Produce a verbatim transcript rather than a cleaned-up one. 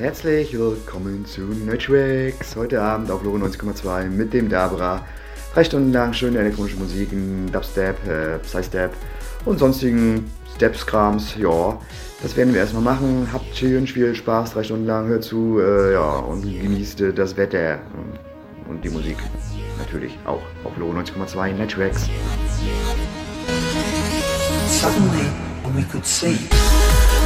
Herzlich willkommen zu Nerdtracks. Heute Abend auf Lore neunzig Komma zwei mit dem Dabra. Drei Stunden lang schöne elektronische Musik, Dubstep, äh, Psystep und sonstigen Steps-Krams. Ja, das werden wir erstmal machen. Habt schön viel Spaß, drei Stunden lang, hört zu, äh, ja, und genießt das Wetter und die Musik natürlich auch auf Lore neunzig Komma zwei Nerdtracks. Suddenly we could see